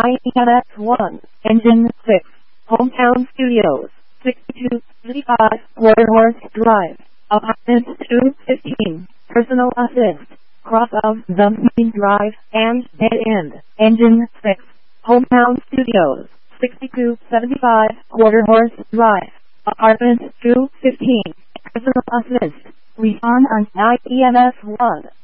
IEMS1, Engine 6, Hometown Studios, 6235 Warhorse Drive, Apartment 215, Personal Assist, Cross of the Main Drive, and Dead End, Engine 6, Hometown Studios, 6275 Warhorse Drive, Apartment 215, Personal Assist, respond on IEMS1.